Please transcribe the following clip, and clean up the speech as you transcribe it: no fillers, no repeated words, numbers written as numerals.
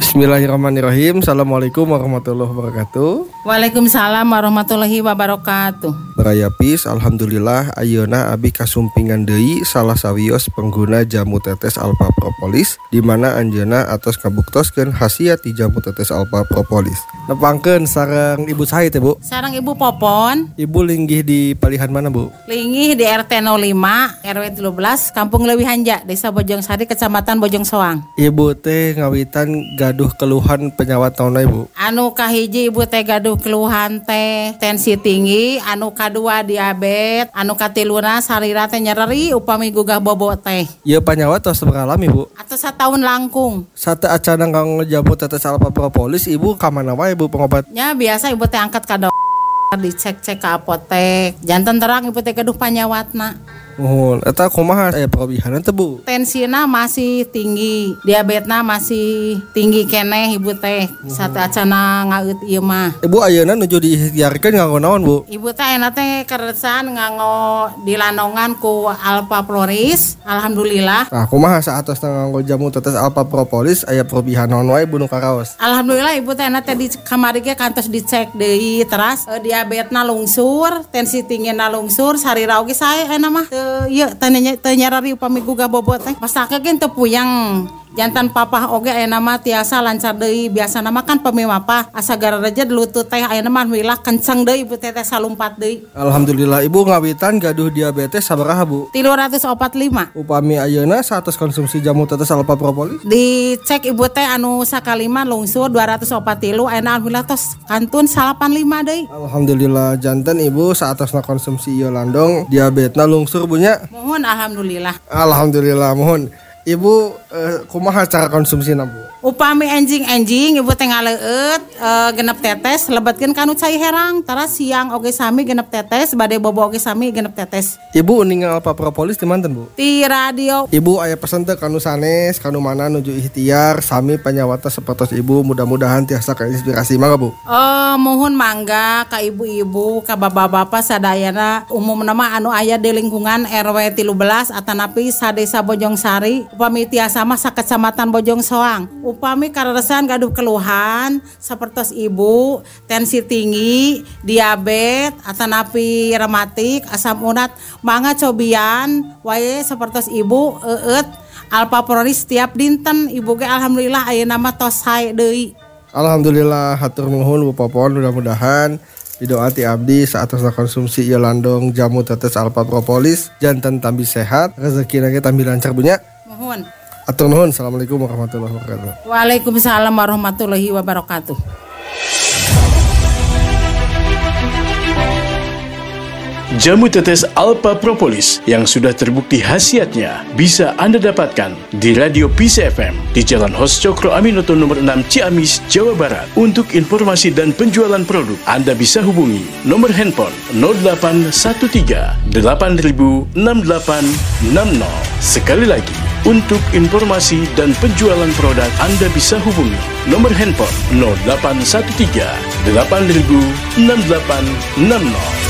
Bismillahirrahmanirrahim. Assalamualaikum warahmatullahi wabarakatuh. Waalaikumsalam warahmatullahi wabarakatuh. Baraya Pis, alhamdulillah ayeuna abi kasumpingan deui salah sawios pengguna jamu tetes alpha propolis di mana anjeunna atos kabuktoskeun khasiat ti jamu tetes alpha propolis. Nepangkeun sareng Ibu saha teh, Bu? Sareng Ibu Popon. Ibu linggih di palihan mana, Bu? Linggih di RT 05 RW 13 Kampung Leuwi Hanja, Desa Bojongsari, Kecamatan Bojong Soang. Ibu teh ngawitan gaduh keluhan penyawat naon, Bu? Anu kahiji ibu teh gaduh keluhan teh tensi tinggi, anu kadua diabetes, anu katiluna sarira teh nyeri upami gugah bobo teh. Ieu penyawat tos mengalami, Bu? Atau 1 tahun langkung. Sate acana kang jamu tetes alpha propolis ibu ka mana wae, Bu, pengobat? Ya biasa ibu teh angkat ka dokter, dicek-cek ke apotek. Janten terang ibu teh gaduh panyawatna. Eta kumaha aya parobihanan teh, Bu? Tensina masih tinggi, diabetesna masih tinggi keneh ibu teh. Sate acana ngaeut ieu mah. Ibu ayeuna nuju diikhtiarkeun nganggo naon, Bu? Ibu teh enak teh keresan nganggo dilandongan ku Alpha Floris. Alhamdulillah. Nah, kumaha saatosna nganggo jamu tetes alpha propolis aya parobihan naon wae Bu nu karaos? Alhamdulillah ibu teh enak teh di kamari ge kantos dicek deui teras diabetesna lungsur, tensi tinggina lungsur, sarira oge sae enak mah. Ieu teh nyarari upami gugah bobot teh. Masake ge teu puyeng. Jantan papah oge ayeuna mah tiasa lancar deui. Biasana mah kan pemimapah asa garareja lutut teh ayeuna mah wilah kenceng deui ibu teh salumpat deui. Alhamdulillah ibu ngawitan gaduh diabetes sabaraha, Bu? 345. Upami ayeuna satos konsumsi jamu tetes alpha propolis? Dicek ibu teh anu sakalima lungsur 243 ayeuna alhamdulillah tos kantun 85 deui. Alhamdulillah janten ibu saatosna konsumsi ieu landong diabetesna lungsur, Bu nya. Mohon alhamdulillah. Alhamdulillah mohon. Ibu kumaha cara konsumsina, Bu? Upami enjing ibu teh ngaleueut genep tetes lebetkeun kanu cai herang taras siang oge sami genep tetes bade bobo oge sami genep tetes. Ibu ningal alpha propolis di manten, Bu? Di radio. Ibu aya pesen teh kanu sanes kanu mana nuju ikhtiar sami panyawata sapertos ibu mudah-mudahan tiasa kainspirasi mangga, Bu. Mohon mangga ka ibu-ibu ka bapak-bapak sadayana umumna mah anu aya di lingkungan RW 13 atanapi sadesa Bojongsari upami tiasa mah sakecamatan Bojong Soang. Upami kareresan gaduh keluhan sapertos ibu tensi tinggi, diabetes, atanapi rematik, asam urat, mangga cobian wae sapertos ibu eut alpha propolis tiap dinten. Ibu ge alhamdulillah ayeuna mah tos sae deui. Alhamdulillah hatur nuhun Bu Popon, mudah-mudahan doa ti abdi saatosna konsumsi ieu landong jamu tetes alpha propolis janten tambi sehat, rezekina ge tambi lancar, Bu nya. Mohon. Atur nuhun. Assalamualaikum warahmatullahi wabarakatuh. Waalaikumsalam warahmatullahi wabarakatuh. Jamu tetes alpha propolis yang sudah terbukti khasiatnya bisa Anda dapatkan di Radio Pis FM di Jalan Hos Cokro Aminoto nomor 6 Ciamis, Jawa Barat. Untuk informasi dan penjualan produk, Anda bisa hubungi nomor handphone 0813 8000 6860. Sekali lagi, untuk informasi dan penjualan produk Anda bisa hubungi nomor handphone 0813 8000 6860.